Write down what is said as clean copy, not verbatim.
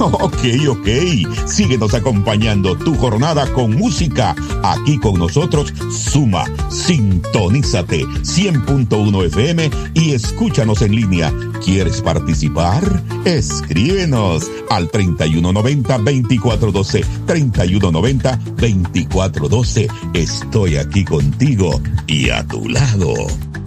Ok. Síguenos acompañando tu jornada con música. Aquí con nosotros, Suma. Sintonízate 100.1 FM y escúchanos en línea. ¿Quieres participar? Escríbenos al 3190-2412. 3190-2412. Estoy aquí contigo y a tu lado.